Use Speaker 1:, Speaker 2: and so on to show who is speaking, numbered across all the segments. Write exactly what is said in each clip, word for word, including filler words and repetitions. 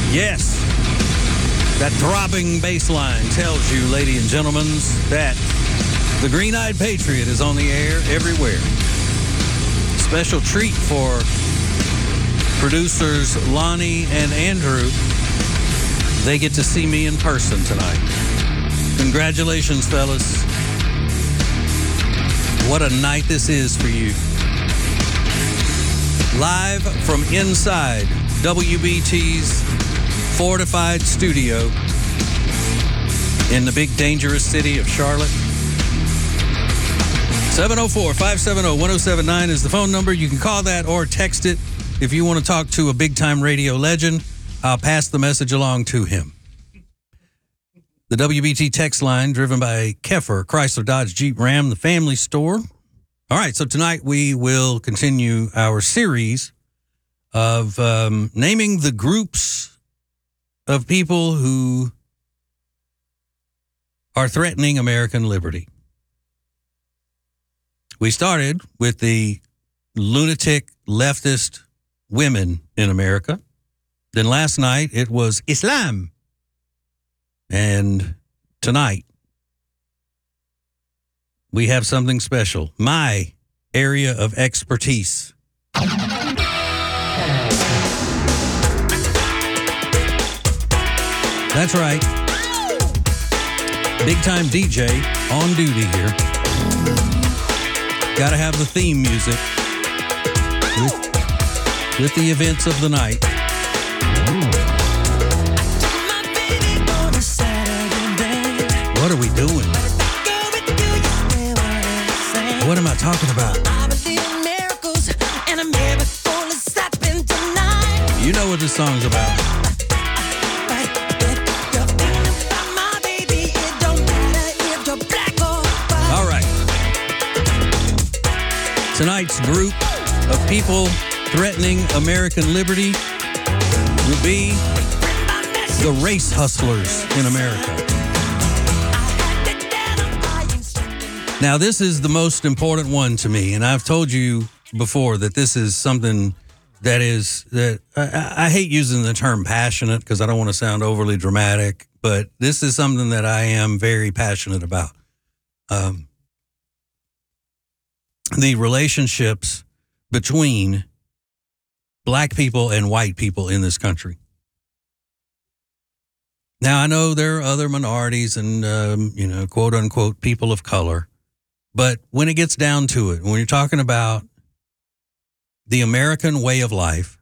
Speaker 1: Yes, that throbbing bass line tells you, ladies and gentlemen, that the Green-Eyed Patriot is on the air everywhere. Special treat for producers Lonnie and Andrew. They get to see me in person tonight. Congratulations, fellas. What a night this is for you. Live from inside W B T's fortified studio in the big dangerous city of Charlotte. seven oh four, five seven oh, one oh seven nine is the phone number. You can call that or text it if you want to talk to a big-time radio legend. I'll pass the message along to him. The W B T text line, driven by Keffer, Chrysler, Dodge, Jeep, Ram, the family store. All right, so tonight we will continue our series of um, naming the groups of people who are threatening American liberty. We started with the lunatic leftist women in America. Then last night it was Islam. And tonight we have something special. My area of expertise. That's right. Big time D J on duty here. Got to have the theme music with, with the events of the night. What are we doing? What am I talking about? You know what this song's about. All right. Tonight's group of people threatening American liberty will be the race hustlers in America. Now, this is the most important one to me, and I've told you before that this is something that is, that I, I hate using the term passionate because I don't want to sound overly dramatic, but this is something that I am very passionate about. Um, the relationships between black people and white people in this country. Now, I know there are other minorities and, um, you know, quote unquote, people of color. But when it gets down to it, when you're talking about the American way of life,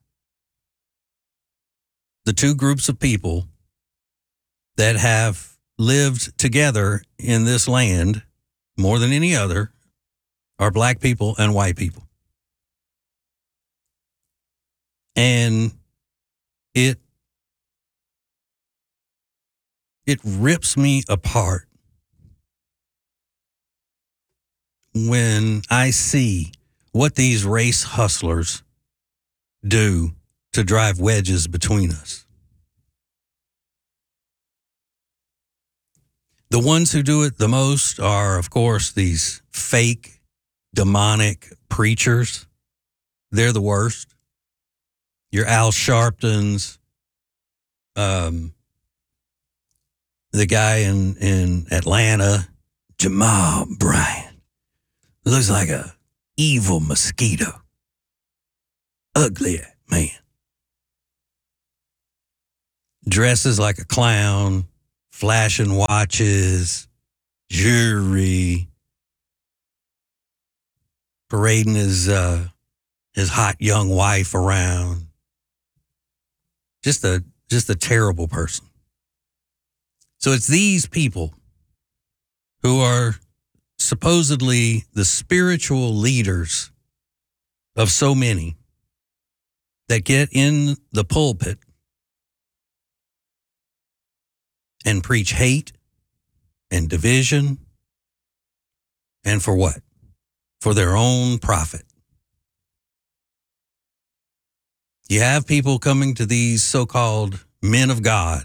Speaker 1: the two groups of people that have lived together in this land more than any other are black people and white people. And it it rips me apart when I see what these race hustlers do to drive wedges between us. The ones who do it the most are, of course, these fake, demonic preachers. They're the worst. Your Al Sharptons, um, the guy in, in Atlanta, Jamal Bryant. Looks like a evil mosquito. Ugly man. Dresses like a clown, flashing watches, jewelry, parading his uh, his hot young wife around. Just a just a terrible person. So it's these people who are supposedly the spiritual leaders of so many that get in the pulpit and preach hate and division. And for what? For their own profit. You have people coming to these so-called men of God,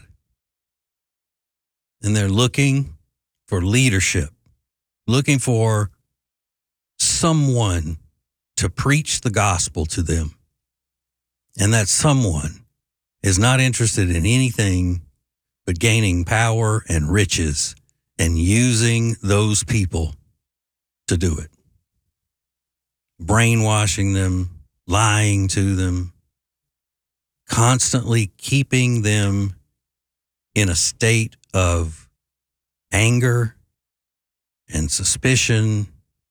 Speaker 1: and they're looking for leadership, looking for someone to preach the gospel to them. And that someone is not interested in anything but gaining power and riches and using those people to do it. Brainwashing them, lying to them, constantly keeping them in a state of anger and suspicion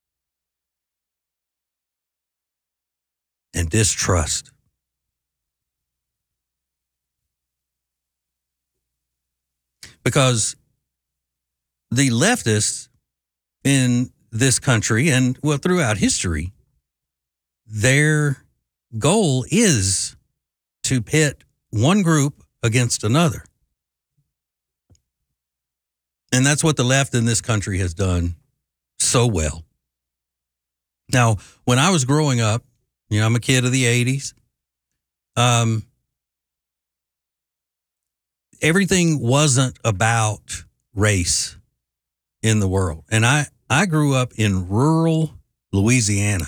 Speaker 1: and distrust. Because the leftists in this country and, well, throughout history, their goal is to pit one group against another. And that's what the left in this country has done so well. Now, when I was growing up, you know, I'm a kid of the eighties. Um, everything wasn't about race in the world. And I, I grew up in rural Louisiana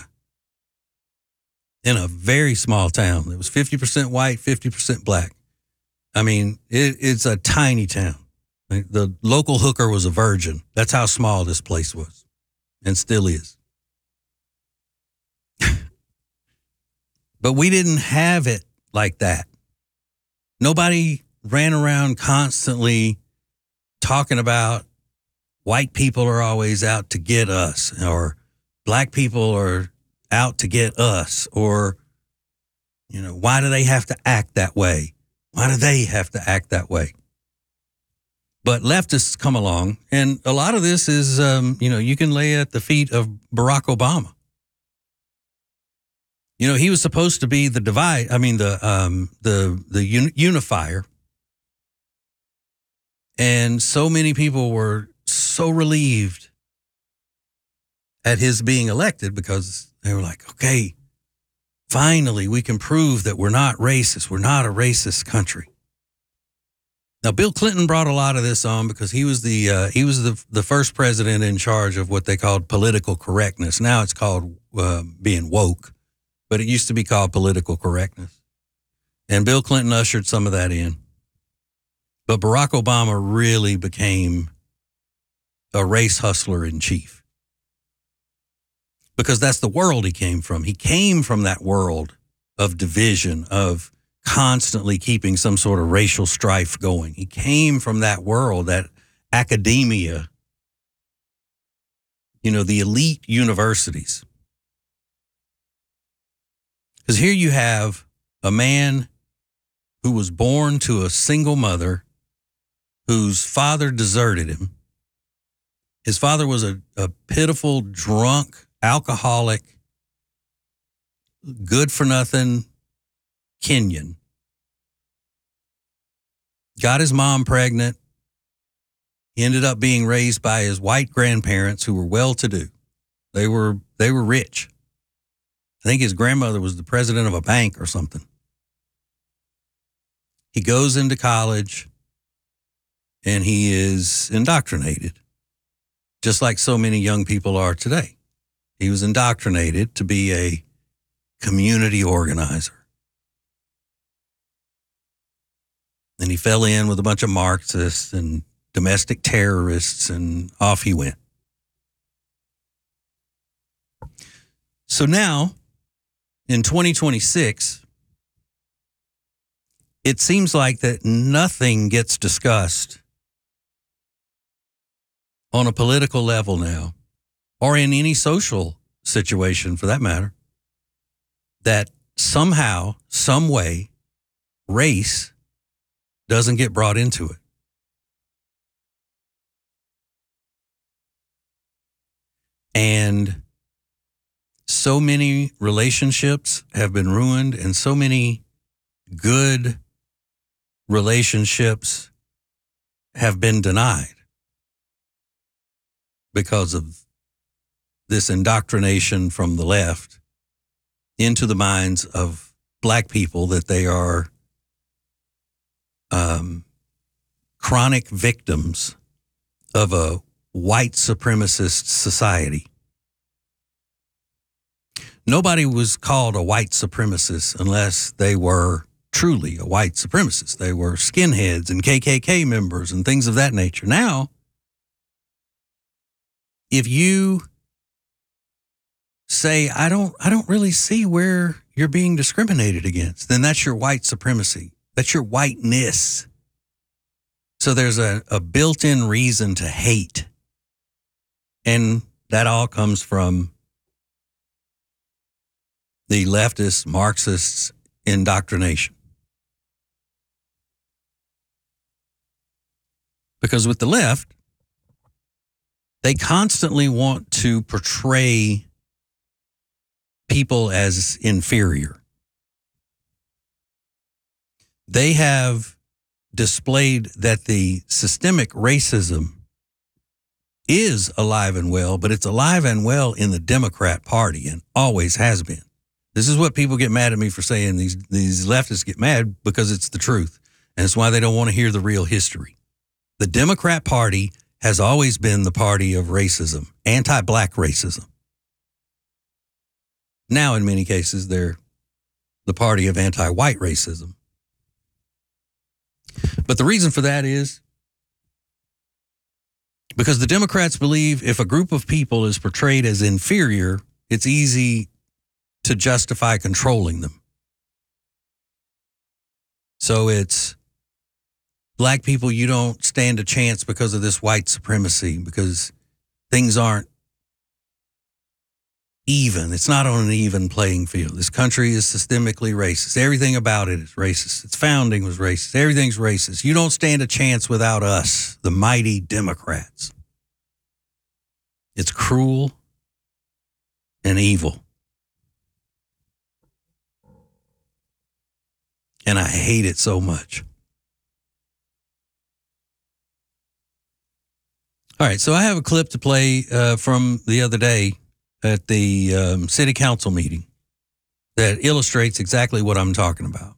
Speaker 1: in a very small town. It was fifty percent white, fifty percent black. I mean, it, it's a tiny town. The local hooker was a virgin. That's how small this place was and still is. But we didn't have it like that. Nobody ran around constantly talking about white people are always out to get us, or black people are out to get us, or, you know, why do they have to act that way? Why do they have to act that way? But leftists come along, and a lot of this is, um, you know, you can lay at the feet of Barack Obama. You know, he was supposed to be the divide. I mean, the um, the the unifier, and so many people were so relieved at his being elected because they were like, okay, finally we can prove that we're not racist. We're not a racist country. Now, Bill Clinton brought a lot of this on because he was the uh, he was the the first president in charge of what they called political correctness. Now it's called uh, being woke, but it used to be called political correctness. And Bill Clinton ushered some of that in. But Barack Obama really became a race hustler in chief because that's the world he came from. He came from that world of division, of constantly keeping some sort of racial strife going. He came from that world, that academia, you know, the elite universities. Because here you have a man who was born to a single mother whose father deserted him. His father was a, a pitiful, drunk, alcoholic, good-for-nothing Kenyan. Got his mom pregnant. He ended up being raised by his white grandparents who were well-to-do. They were they were rich. I think his grandmother was the president of a bank or something. He goes into college and he is indoctrinated, just like so many young people are today. He was indoctrinated to be a community organizer. And he fell in with a bunch of Marxists and domestic terrorists, and off he went. So now, in twenty twenty-six, it seems like that nothing gets discussed on a political level now, or in any social situation for that matter, that somehow, some way, race doesn't get brought into it. And so many relationships have been ruined, and so many good relationships have been denied because of this indoctrination from the left into the minds of black people that they are um, chronic victims of a white supremacist society. Nobody was called a white supremacist unless they were truly a white supremacist. They were skinheads and K K K members and things of that nature. Now, if you say, I don't, I don't really see where you're being discriminated against, then that's your white supremacy. That's your whiteness. So there's a, a built-in reason to hate. And that all comes from the leftist, Marxists indoctrination. Because with the left, they constantly want to portray people as inferior. They have displayed that the systemic racism is alive and well, but it's alive and well in the Democrat Party and always has been. This is what people get mad at me for saying. These, these leftists get mad because it's the truth. And it's why they don't want to hear the real history. The Democrat Party has always been the party of racism, anti-black racism. Now, in many cases, they're the party of anti-white racism. But the reason for that is because the Democrats believe if a group of people is portrayed as inferior, it's easy to justify controlling them. So it's black people, you don't stand a chance because of this white supremacy, because things aren't even. It's not on an even playing field. This country is systemically racist. Everything about it is racist. Its founding was racist. Everything's racist. You don't stand a chance without us, the mighty Democrats. It's cruel and evil. And I hate it so much. All right, so I have a clip to play uh, from the other day at the um, city council meeting that illustrates exactly what I'm talking about.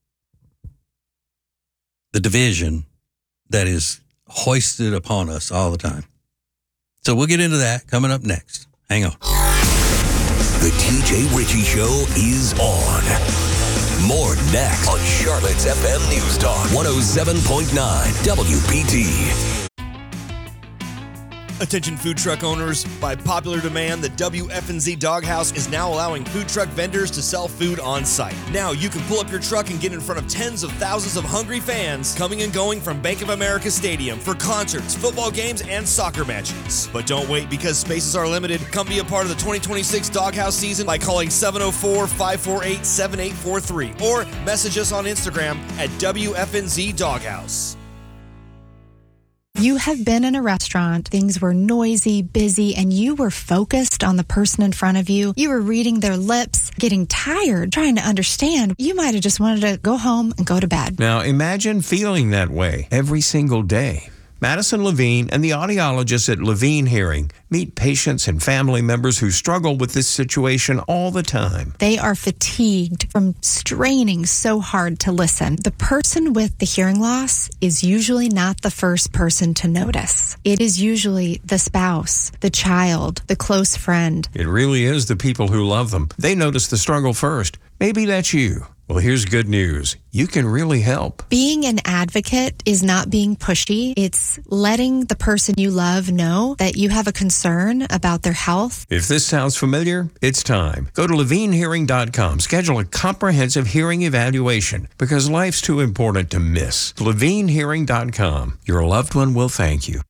Speaker 1: The division that is hoisted upon us all the time. So we'll get into that coming up next. Hang on.
Speaker 2: The T J Ritchie Show is on. More next on Charlotte's F M News Talk one oh seven point nine W P T.
Speaker 3: Attention food truck owners, by popular demand, the W F N Z Doghouse is now allowing food truck vendors to sell food on site. Now you can pull up your truck and get in front of tens of thousands of hungry fans coming and going from Bank of America Stadium for concerts, football games, and soccer matches. But don't wait, because spaces are limited. Come be a part of the twenty twenty-six Doghouse season by calling seven oh four, five four eight, seven eight four three or message us on Instagram at W F N Z Doghouse.
Speaker 4: You have been in a restaurant, things were noisy, busy, and you were focused on the person in front of you. You were reading their lips, getting tired, trying to understand. You might have just wanted to go home and go to bed.
Speaker 5: Now imagine feeling that way every single day. Madison Levine and the audiologists at Levine Hearing meet patients and family members who struggle with this situation all the time.
Speaker 4: They are fatigued from straining so hard to listen. The person with the hearing loss is usually not the first person to notice. It is usually the spouse, the child, the close friend.
Speaker 5: It really is the people who love them. They notice the struggle first. Maybe that's you. Well, here's good news. You can really help.
Speaker 4: Being an advocate is not being pushy. It's letting the person you love know that you have a concern about their health.
Speaker 5: If this sounds familiar, it's time. Go to levine hearing dot com. Schedule a comprehensive hearing evaluation because life's too important to miss. levine hearing dot com. Your loved one will thank you.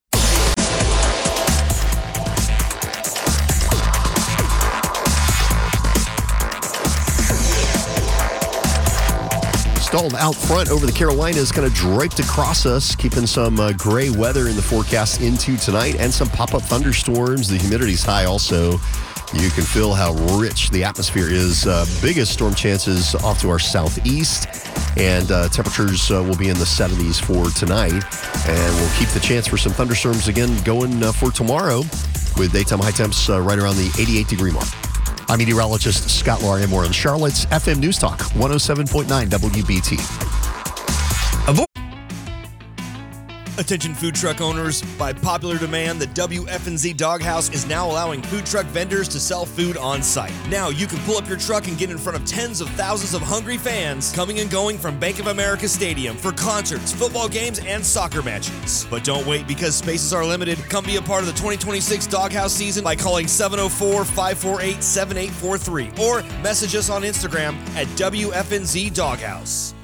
Speaker 6: Stalled out front over the Carolinas, kind of draped across us, keeping some uh, gray weather in the forecast into tonight and some pop-up thunderstorms. The humidity's high also. You can feel how rich the atmosphere is. Uh, biggest storm chances off to our southeast, and uh, temperatures uh, will be in the seventies for tonight. And we'll keep the chance for some thunderstorms again going uh, for tomorrow, with daytime high temps uh, right around the eighty-eight degree mark. I'm meteorologist Scott Laria, more on Charlotte's F M News Talk, one oh seven point nine W B T.
Speaker 3: Attention food truck owners, by popular demand, the W F N Z Doghouse is now allowing food truck vendors to sell food on site. Now you can pull up your truck and get in front of tens of thousands of hungry fans coming and going from Bank of America Stadium for concerts, football games, and soccer matches. But don't wait, because spaces are limited. Come be a part of the twenty twenty-six Doghouse season by calling seven oh four, five four eight, seven eight four three or message us on Instagram at W F N Z Doghouse.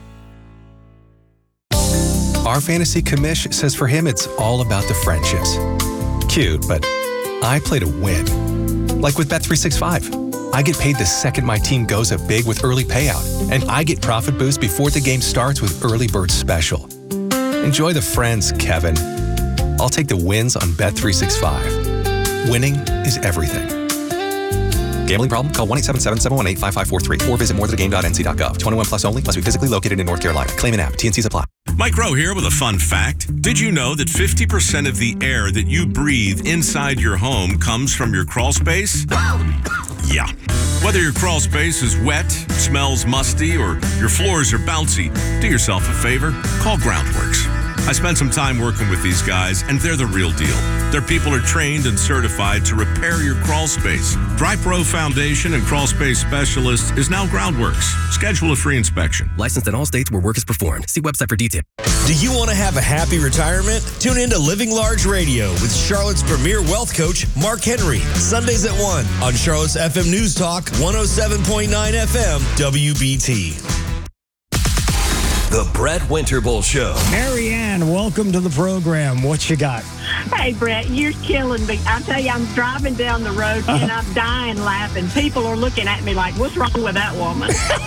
Speaker 7: Our fantasy commish says for him it's all about the friendships. Cute, but I play to win. Like with Bet three sixty-five. I get paid the second my team goes up big with early payout, and I get profit boost before the game starts with Early Bird Special. Enjoy the friends, Kevin. I'll take the wins on Bet three sixty-five. Winning is everything. Gambling problem? Call one eight seven seven, seven one eight, five five four three or visit more than a game dot n c dot gov. twenty-one plus only. Must be physically located in North Carolina. Claim an app. T N Cs apply.
Speaker 8: Mike Rowe here with a fun fact. Did you know that fifty percent of the air that you breathe inside your home comes from your crawl space? Yeah. Whether your crawl space is wet, smells musty, or your floors are bouncy, do yourself a favor. Call Groundworks. I spent some time working with these guys, and they're the real deal. Their people are trained and certified to repair your crawl space. Dry Pro Foundation and Crawl Space Specialist is now Groundworks. Schedule a free inspection.
Speaker 9: Licensed in all states where work is performed. See website for details.
Speaker 3: Do you want to have a happy retirement? Tune in to Living Large Radio with Charlotte's premier wealth coach, Mark Henry. Sundays at one on Charlotte's F M News Talk, one oh seven point nine F M, W B T.
Speaker 2: The Brett Winterble Show.
Speaker 10: Marianne, welcome to the program. What you got?
Speaker 11: Hey, Brett, you're killing me. I tell you, I'm driving down the road
Speaker 10: Uh-huh.
Speaker 11: and I'm dying laughing. People are looking at me like, what's wrong with that woman?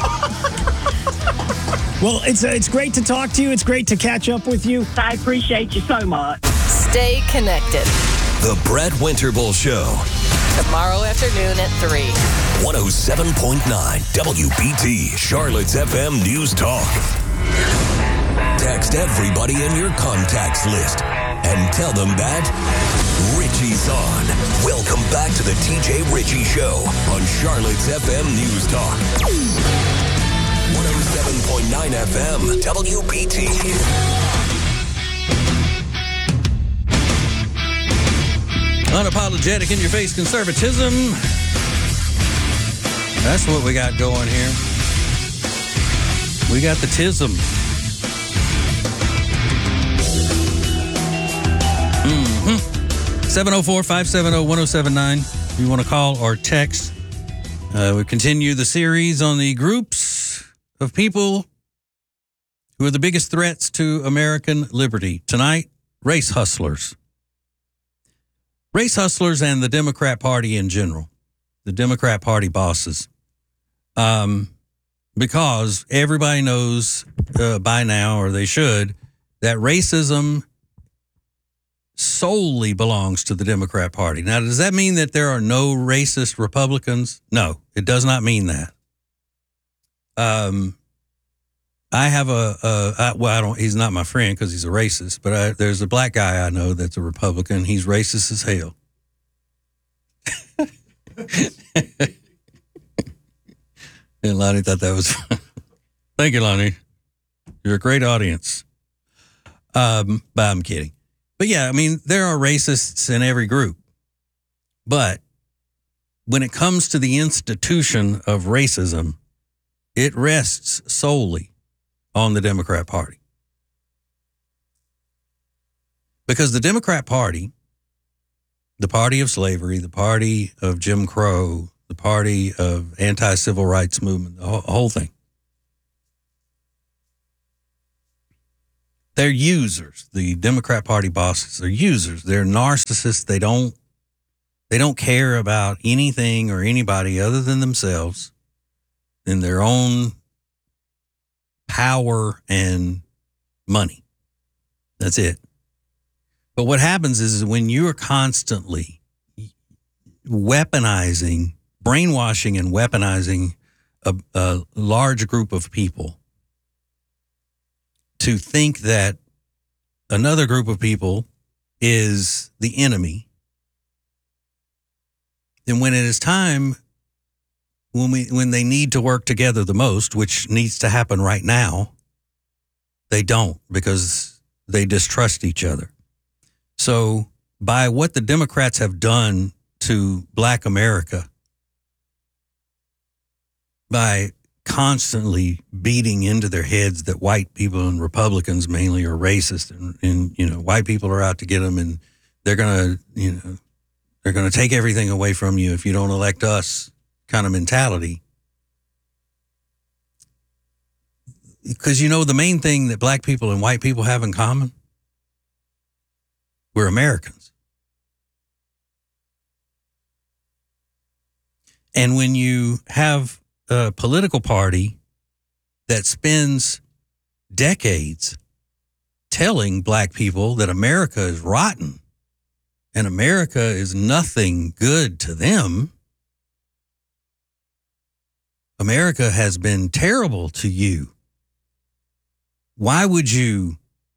Speaker 10: Well, it's uh, it's great to talk to you. It's great to catch up with you.
Speaker 11: I appreciate you so much.
Speaker 12: Stay connected.
Speaker 2: The Brett Winterble Show.
Speaker 12: Tomorrow afternoon at three.
Speaker 2: one oh seven point nine W B T, Charlotte's F M News Talk. Text everybody in your contacts list and tell them that Richie's on. Welcome back to the T J Ritchie Show on Charlotte's F M News Talk. one oh seven point nine F M, W B T.
Speaker 1: Unapologetic in your face conservatism. That's what we got going here. We got the tism. Mm-hmm. seven oh four, five seven oh, one oh seven nine. If you want to call or text. Uh, we continue the series on the groups of people who are the biggest threats to American liberty. Tonight, race hustlers. Race hustlers and the Democrat Party in general. The Democrat Party bosses. Um, because everybody knows uh, by now, or they should, that racism solely belongs to the Democrat Party. Now, does that mean that there are no racist Republicans? No, it does not mean that. Um, I have a, a I, well, I don't. He's not my friend because he's a racist. But I, there's a black guy I know that's a Republican. He's racist as hell. And Lonnie thought that was fun. Thank you, Lonnie. You're a great audience. Um, but I'm kidding. But yeah, I mean, there are racists in every group. But when it comes to the institution of racism, it rests solely on the Democrat Party. Because the Democrat Party, the party of slavery, the party of Jim Crow, the party of anti-civil rights movement, the whole thing, they're users. The Democrat Party bosses are users. They're narcissists. They don't, they don't care about anything or anybody other than themselves and their own power and money. That's it. But what happens is when you are constantly weaponizing, brainwashing and weaponizing a, a large group of people to think that another group of people is the enemy, then when it is time, when we when they need to work together the most, which needs to happen right now, they don't, because they distrust each other. So by what the Democrats have done to Black America, by constantly beating into their heads that white people and Republicans mainly are racist, and, and you know, white people are out to get them, and they're going to, you know, they're going to take everything away from you if you don't elect us kind of mentality. Because, you know, the main thing that Black people and white people have in common, we're Americans. And when you have a political party that spends decades telling Black people that America is rotten and America is nothing good to them, America has been terrible to you, why would you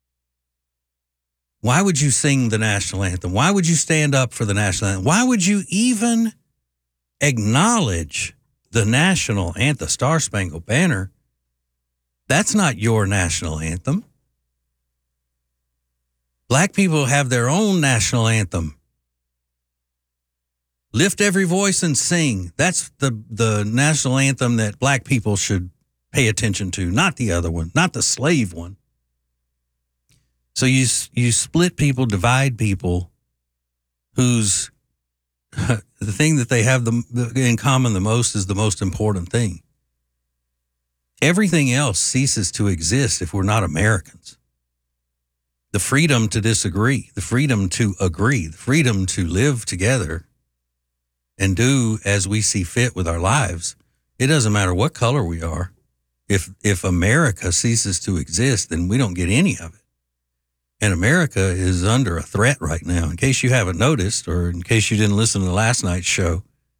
Speaker 1: why would you sing the national anthem? Why would you stand up for the national anthem? Why would you even acknowledge the national anthem, the Star Spangled Banner? That's not your national anthem. Black people have their own national anthem. Lift every voice and sing. That's the, the national anthem that Black people should pay attention to, not the other one, not the slave one. So you you split people, divide people whose the thing that they have the, in common the most is the most important thing. Everything else ceases to exist if we're not Americans. The freedom to disagree, the freedom to agree, the freedom to live together and do as we see fit with our lives. It doesn't matter what color we are. If if America ceases to exist, then we don't get any of it. And America is under a threat right now. In case you haven't noticed, or in case you didn't listen to last night's show,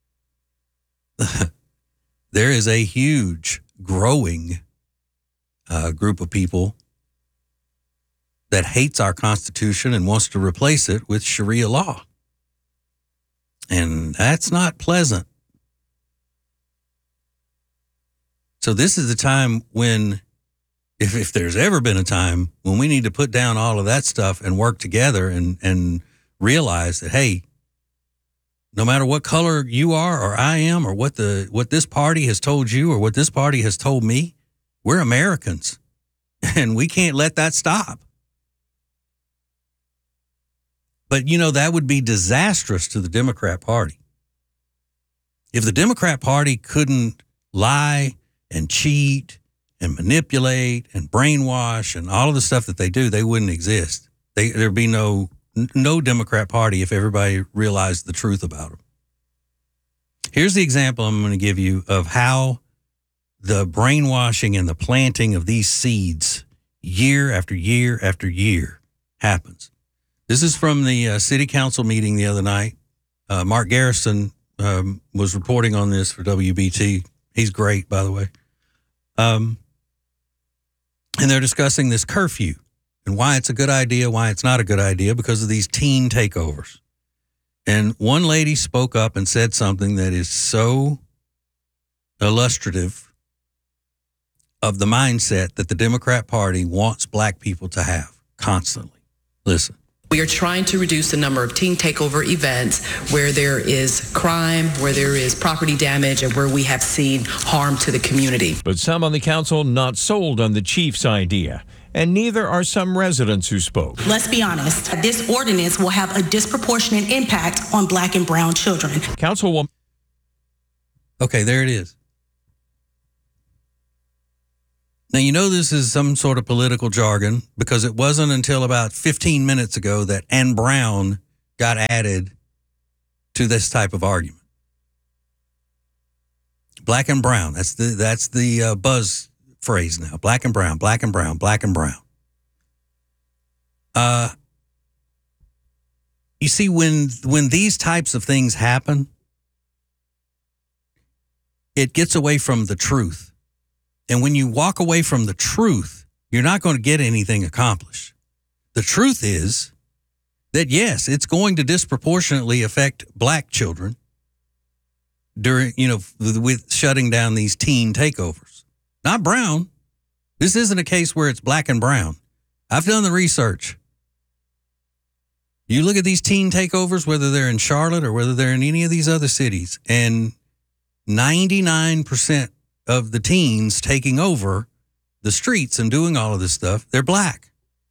Speaker 1: there is a huge, growing uh, group of people that hates our Constitution and wants to replace it with Sharia law. And that's not pleasant. So this is the time when, if, if there's ever been a time when we need to put down all of that stuff and work together and, and realize that, hey, no matter what color you are or I am or what the what this party has told you or what this party has told me, we're Americans and we can't let that stop. But, you know, that would be disastrous to the Democrat Party. If the Democrat Party couldn't lie and cheat and manipulate and brainwash and all of the stuff that they do, they wouldn't exist. They, there'd be no no Democrat Party if everybody realized the truth about them. Here's the example I'm going to give you of how the brainwashing and the planting of these seeds year after year after year happens. This is from the uh, city council meeting the other night. Uh, Mark Garrison um, was reporting on this for W B T. He's great, by the way. Um, and they're discussing this curfew and why it's a good idea, why it's not a good idea, because of these teen takeovers. And one lady spoke up and said something that is so illustrative of the mindset that the Democrat Party wants Black people to have constantly. Listen.
Speaker 13: We are trying to reduce the number of teen takeover events where there is crime, where there is property damage, and where we have seen harm to the community.
Speaker 5: But some on the council not sold on the chief's idea, and neither are some residents who spoke.
Speaker 14: Let's be honest, this ordinance will have a disproportionate impact on Black and brown children.
Speaker 5: Councilwoman.
Speaker 1: Okay, there it is. Now, you know this is some sort of political jargon because it wasn't until about fifteen minutes ago that Ann Brown got added to this type of argument. Black and brown, that's the that's the uh, buzz phrase now. Black and brown, black and brown, black and brown. Uh, you see, when when these types of things happen, it gets away from the truth. And when you walk away from the truth, you're not going to get anything accomplished. The truth is that, yes, it's going to disproportionately affect Black children during, you know, with shutting down these teen takeovers. Not brown. This isn't a case where it's black and brown. I've done the research. You look at these teen takeovers, whether they're in Charlotte or whether they're in any of these other cities, and ninety-nine percent of the teens taking over the streets and doing all of this stuff, they're black.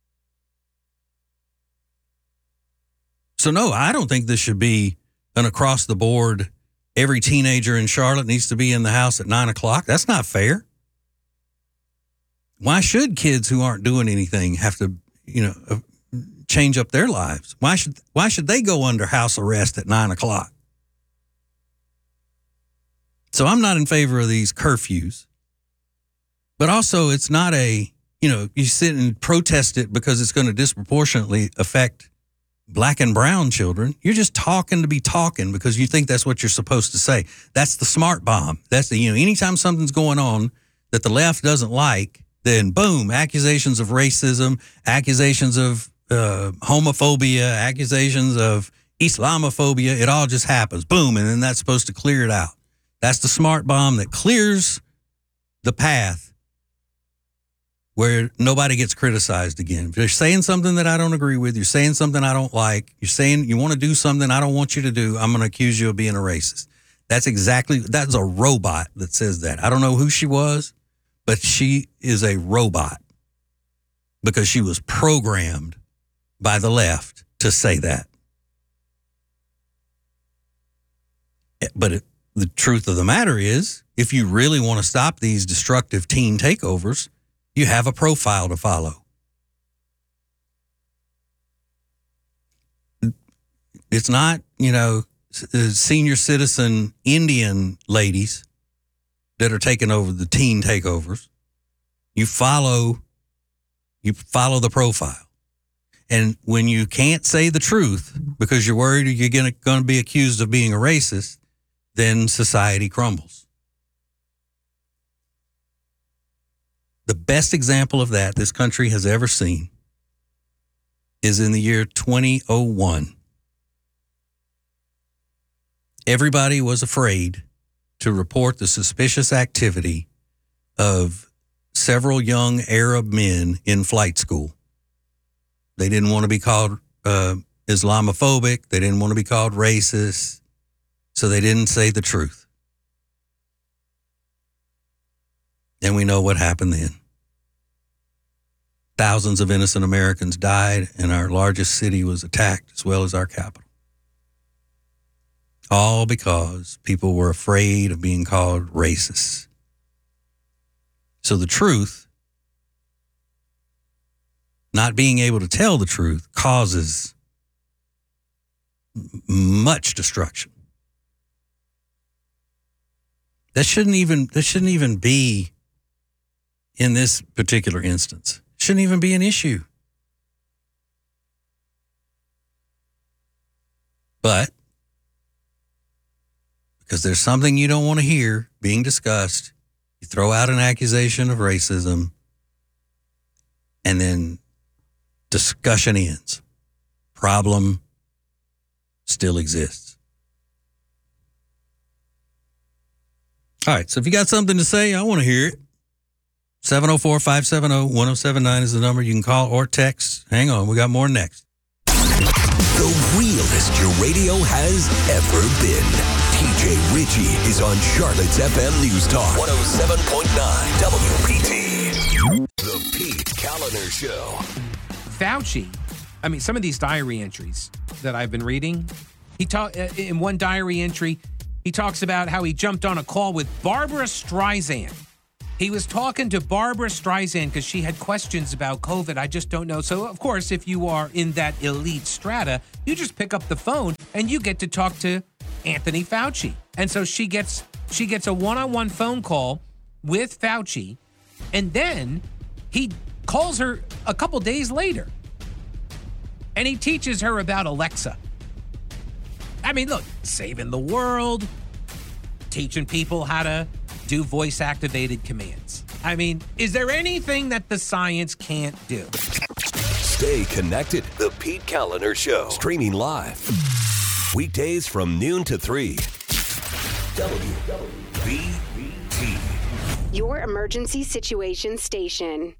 Speaker 1: So no, I don't think this should be an across the board, every teenager in Charlotte needs to be in the house at nine o'clock. That's not fair. Why should kids who aren't doing anything have to, you know, change up their lives? Why should why should they go under house arrest at nine o'clock? So I'm not in favor of these curfews. But also, it's not a, you know, you sit and protest it because it's going to disproportionately affect black and brown children. You're just talking to be talking because you think that's what you're supposed to say. That's the smart bomb. That's the, you know, anytime something's going on that the left doesn't like, then boom, accusations of racism, accusations of uh, homophobia, accusations of Islamophobia. It all just happens. Boom. And then that's supposed to clear it out. That's the smart bomb that clears the path where nobody gets criticized again. If you're saying something that I don't agree with, you're saying something I don't like, you're saying you want to do something I don't want you to do, I'm going to accuse you of being a racist. That's exactly, that's a robot that says that. I don't know who she was, but she is a robot because she was programmed by the left to say that. But it, the truth of the matter is, if you really want to stop these destructive teen takeovers, you have a profile to follow. It's not, you know, senior citizen Indian ladies that are taking over the teen takeovers. You follow, you follow the profile. And when you can't say the truth because you're worried you're going to be accused of being a racist, then society crumbles. The best example of that this country has ever seen is in the year twenty oh one. Everybody was afraid to report the suspicious activity of several young Arab men in flight school. They didn't want to be called uh, Islamophobic. They didn't want to be called racist. So they didn't say the truth. And we know what happened then. Thousands of innocent Americans died, and our largest city was attacked, as well as our capital. All because people were afraid of being called racist. So the truth, not being able to tell the truth, causes much destruction. That shouldn't even, that shouldn't even be in this particular instance. Shouldn't even be an issue. But because there's something you don't want to hear being discussed, you throw out an accusation of racism, and then discussion ends. Problem still exists. All right, so if you got something to say, I want to hear it. seven oh four, five seven oh, one oh seven nine is the number you can call or text. Hang on, we got more next.
Speaker 2: The realest your radio has ever been. T J Ritchie is on Charlotte's F M News Talk one oh seven point nine W P T. The Pete Kaliner Show.
Speaker 15: Fauci, I mean, some of these diary entries that I've been reading, he talk in one diary entry, he talks about how he jumped on a call with Barbara Streisand. He was talking to Barbara Streisand because she had questions about COVID. I just don't know. So, of course, if you are in that elite strata, you just pick up the phone and you get to talk to Anthony Fauci. And so she gets she gets a one-on-one phone call with Fauci, and then he calls her a couple days later, and he teaches her about Alexa. I mean, look, saving the world, teaching people how to do voice-activated commands. I mean, is there anything that the science can't do?
Speaker 2: Stay connected. The Pete Kaliner Show. Streaming live. Weekdays from noon to three. W B T.
Speaker 16: Your emergency situation station.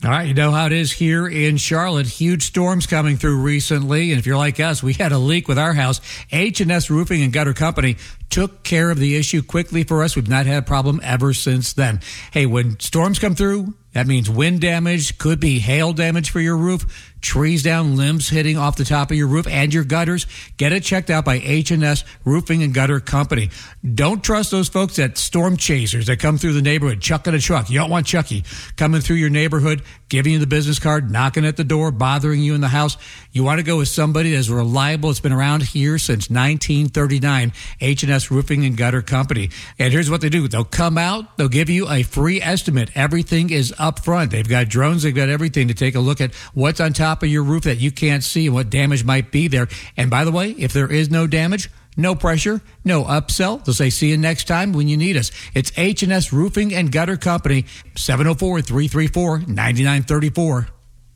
Speaker 16: All right, you know how it is here in Charlotte. Huge storms coming through recently, and if you're like us, we had a leak with our house. H and S Roofing and Gutter Company took care of the issue quickly for us. We've not had a problem ever since then. Hey, when storms come through, that means wind damage, could be hail damage for your roof, trees down, limbs hitting off the top of your roof and your gutters. Get it checked out by H and S Roofing and Gutter Company. Don't trust those folks at storm chasers that come through the neighborhood, chucking a truck. You don't want Chucky coming through your neighborhood, giving you the business card, knocking at the door, bothering you in the house. You want to go with somebody that's reliable. It's been around here since nineteen thirty-nine, H and S Roofing and Gutter Company. And here's what they do. They'll come out. They'll give you a free estimate. Everything is up front. They've got drones. They've got everything to take a look at what's on top of your roof that you can't see and what damage might be there. And by the way, if there is no damage, no pressure, no upsell. They'll say, see you next time when you need us. It's H and S Roofing and Gutter Company, seven oh four, three three four, nine nine three four.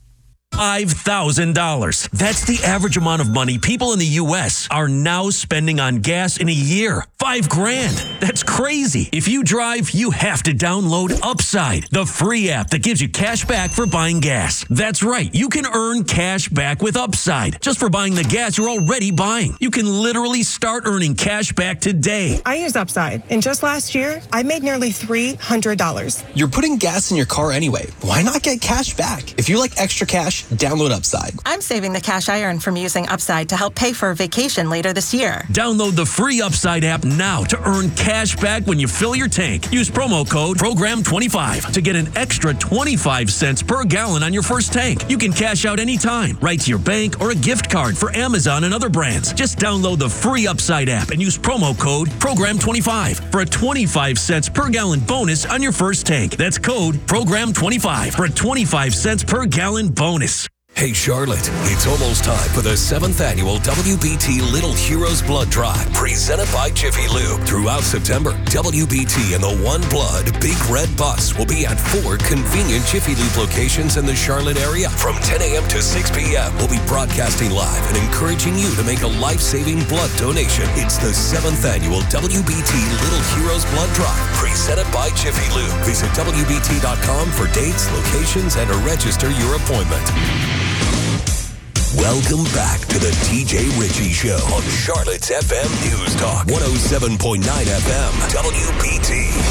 Speaker 17: five thousand dollars. That's the average amount of money people in the U S are now spending on gas in a year. Five grand. That's crazy. If you drive, you have to download Upside, the free app that gives you cash back for buying gas. That's right. You can earn cash back with Upside just for buying the gas you're already buying. You can literally start earning cash back today.
Speaker 18: I use Upside, and just last year, I made nearly three hundred dollars.
Speaker 9: You're putting gas in your car anyway. Why not get cash back? If you like extra cash, download Upside.
Speaker 19: I'm saving the cash I earn from using Upside to help pay for a vacation later this year.
Speaker 17: Download the free Upside app now to earn cash back when you fill your tank. Use promo code program twenty-five to get an extra twenty-five cents per gallon on your first tank. You can cash out anytime, right to your bank or a gift card for Amazon and other brands. Just download the free Upside app and use promo code program twenty-five for a twenty-five cents per gallon bonus on your first tank. That's code program twenty-five for a twenty-five cents per gallon bonus.
Speaker 2: Hey Charlotte, it's almost time for the seventh annual W B T Little Heroes Blood Drive, presented by Jiffy Lube. Throughout September, W B T and the One Blood Big Red Bus will be at four convenient Jiffy Lube locations in the Charlotte area. From ten a.m. to six p.m., we'll be broadcasting live and encouraging you to make a life-saving blood donation. It's the seventh annual W B T Little Heroes Blood Drive, presented by Jiffy Lube. Visit W B T dot com for dates, locations, and to register your appointment. Welcome back to the T J Ritchie Show on Charlotte's F M News Talk, one oh seven point nine F M, W B T.